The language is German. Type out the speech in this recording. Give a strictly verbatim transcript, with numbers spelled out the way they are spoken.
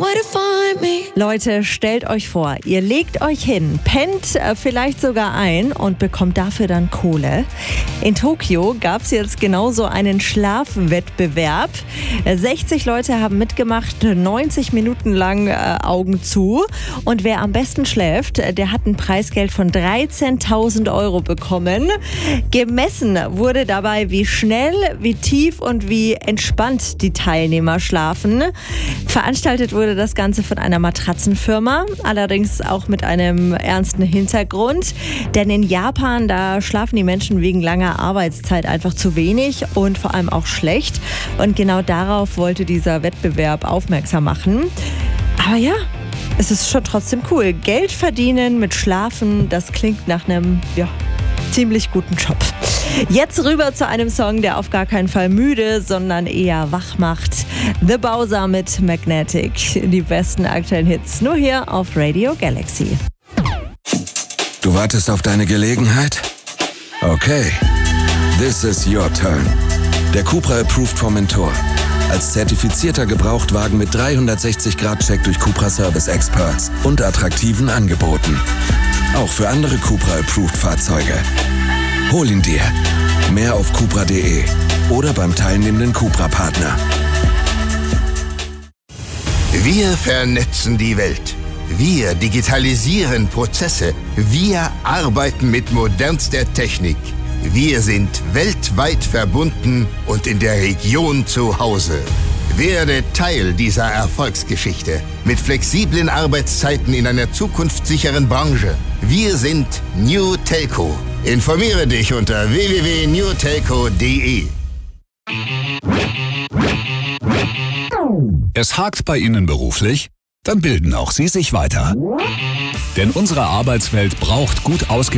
Somewhere to find me. Leute, stellt euch vor, ihr legt euch hin, pennt äh, vielleicht sogar ein und bekommt dafür dann Kohle. In Tokio gab es jetzt genauso einen Schlafwettbewerb. Äh, sechzig Leute haben mitgemacht, neunzig Minuten lang äh, Augen zu. Und wer am besten schläft, äh, der hat ein Preisgeld von dreizehntausend Euro bekommen. Gemessen wurde dabei, wie schnell, wie tief und wie entspannt die Teilnehmer schlafen. Veranstaltet wurde das Ganze von einer Matratzenfirma, allerdings auch mit einem ernsten Hintergrund. Denn in Japan, da schlafen die Menschen wegen langer Arbeitszeit einfach zu wenig und vor allem auch schlecht. Und genau darauf wollte dieser Wettbewerb aufmerksam machen. Aber ja, es ist schon trotzdem cool. Geld verdienen mit Schlafen, das klingt nach einem, ja, ziemlich guten Job. Jetzt rüber zu einem Song, der auf gar keinen Fall müde, sondern eher wach macht. The Bowser mit Magnetic. Die besten aktuellen Hits nur hier auf Radio Galaxy. Du wartest auf deine Gelegenheit? Okay. This is your turn. Der Cupra Approved vom Mentor. Als zertifizierter Gebrauchtwagen mit dreihundertsechzig Grad Check durch Cupra Service Experts und attraktiven Angeboten. Auch für andere Cupra Approved Fahrzeuge. Hol ihn dir. Mehr auf cupra punkt de oder beim teilnehmenden Cupra-Partner. Wir vernetzen die Welt. Wir digitalisieren Prozesse. Wir arbeiten mit modernster Technik. Wir sind weltweit verbunden und in der Region zu Hause. Werde Teil dieser Erfolgsgeschichte mit flexiblen Arbeitszeiten in einer zukunftssicheren Branche. Wir sind New Telco. Informiere dich unter w w w punkt new telco punkt de. Es hakt bei Ihnen beruflich? Dann bilden auch Sie sich weiter. Denn unsere Arbeitswelt braucht gut ausgebildete